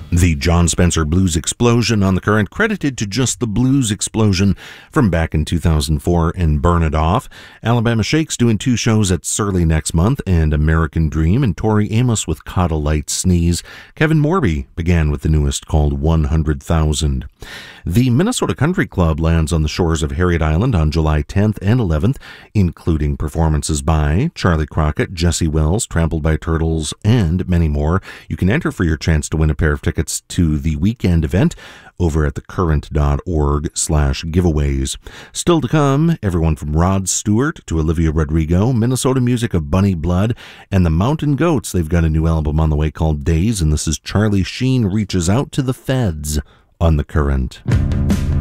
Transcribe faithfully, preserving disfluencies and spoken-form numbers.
The John Spencer Blues Explosion on The Current, credited to just the Blues Explosion from back in two thousand four and Burn It Off. Alabama Shakes doing two shows at Surly next month, and American Dream, and Tori Amos with Caught a Light Sneeze. Kevin Morby began with the newest called one hundred thousand. The Minnesota Country Club lands on the shores of Harriet Island on July tenth and eleventh, including performances by Charlie Crockett, Jesse Wells, Trampled by Turtles, and many more. You can enter for your chance to win a pair of tickets to the weekend event over at thecurrent.org slash giveaways. Still to come, everyone from Rod Stewart to Olivia Rodrigo, Minnesota music of Bunny Blood, and the Mountain Goats. They've got a new album on the way called Days, and this is Charlie Sheen Reaches Out to the Feds on The Current.